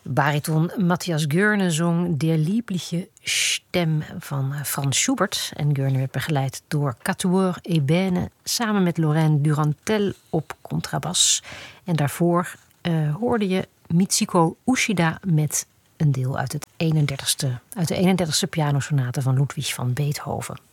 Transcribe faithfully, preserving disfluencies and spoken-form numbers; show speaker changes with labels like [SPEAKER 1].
[SPEAKER 1] Bariton Matthias Görne zong Der liebliche Stem van Frans Schubert. En Görne werd begeleid door Quatuor Ébène samen met Lorraine Durantel op contrabas. En daarvoor uh, hoorde je Mitsuko Uchida met een deel uit, het eenendertigste, uit de eenendertigste pianosonate van Ludwig van Beethoven.